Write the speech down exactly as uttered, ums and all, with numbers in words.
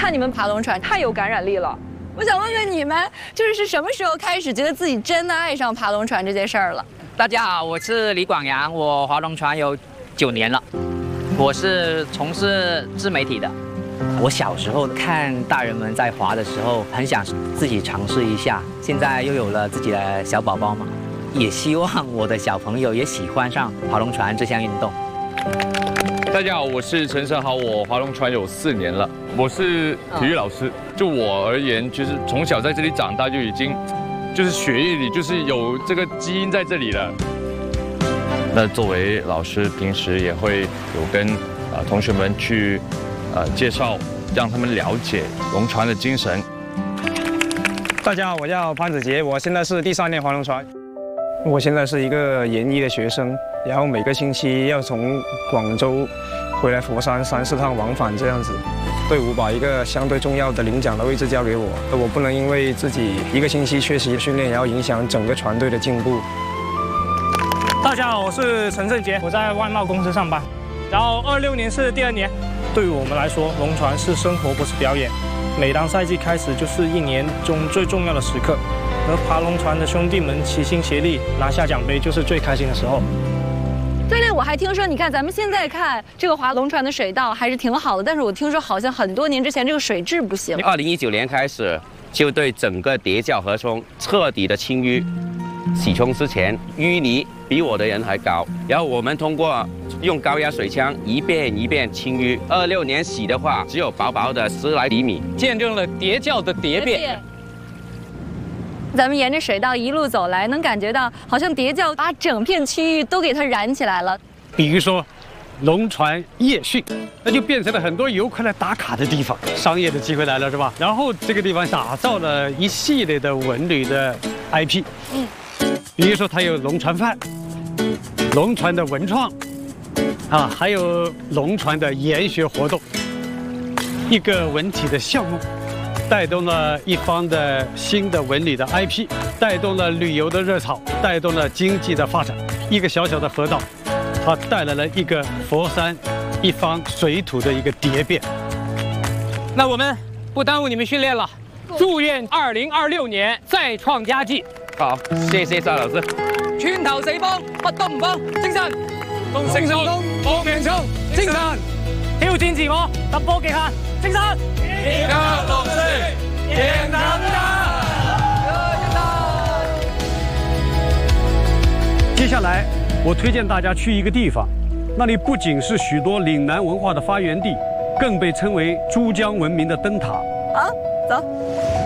看你们爬龙船太有感染力了。我想问问你们，就是是什么时候开始觉得自己真的爱上爬龙船这件事儿了？ 大家好，我是李广阳，我划龙船有九年了，我是从事自媒体的。我小时候看大人们在划的时候，很想自己尝试一下。现在又有了自己的小宝宝嘛，也希望我的小朋友也喜欢上划龙船这项运动。 大家好，我是陈胜豪，我划龙船有四年了，我是体育老师。就我而言，就是从小在这里长大，就已经就是血液里就是有这个基因在这里了。那作为老师，平时也会有跟呃同学们去呃介绍，让他们了解龙船的精神。 大家好，我叫潘子杰，我现在是第三年划龙船。我现在是一个研一的学生，然后每个星期要从广州回来佛山三四趟往返这样子。队伍把一个相对重要的领奖的位置交给我，我不能因为自己一个星期缺席训练，然后影响整个船队的进步。 大家好，我是陈胜杰，我在外贸公司上班，然后二六年是第二年。对于我们来说，龙船是生活，不是表演。每当赛季开始，就是一年中最重要的时刻。和爬龙船的兄弟们齐心协力拿下奖杯，就是最开心的时候。 教练，我还听说，你看咱们现在看这个划龙船的水道还是挺好的，但是我听说好像很多年之前这个水质不行。 二零一九年开始就对整个叠嶂河冲彻底的清淤，洗冲之前淤泥比我的人还高，然后我们通过用高压水枪一遍一遍清淤。二六年洗的话，只有薄薄的十来厘米， 见证了叠嶂的蝶变。 咱们沿着水道一路走来，能感觉到好像叠嶂把整片区域都给它燃起来了。 比如说，龙船夜训，那就变成了很多游客来打卡的地方，商业的机会来了，是吧？然后这个地方打造了一系列的文旅的 I P， 嗯，比如说它有龙船饭、龙船的文创，啊，还有龙船的研学活动，一个文体的项目。带动了一方的新的文旅的 I P， 带动了旅游的热潮，带动了经济的发展。一个小小的河道，它带来了一个佛山一方水土的一个蝶变。 那我们不耽误你们训练了，祝愿二零二六年再创佳绩。 好，谢谢沙老师。 穿頭四方，乜都唔幫，精神，成熟，搏命衝，精神，挑戰自我，突破極限，精神。一家樂事，贏大家！ 接下来，我推荐大家去一个地方，那里不仅是许多岭南文化的发源地，更被称为珠江文明的灯塔。 好，走。